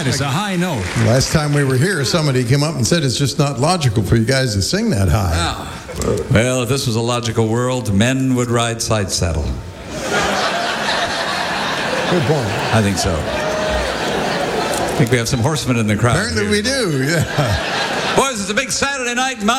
That is a high note. Last time we were here, somebody came up and said it's just not logical for you guys to sing that high. Wow. Well, if this was a logical world, men would ride side saddle. Good point. I think so. I think we have some horsemen in the crowd. Apparently here. we do, yeah. Boys, it's a big Saturday night.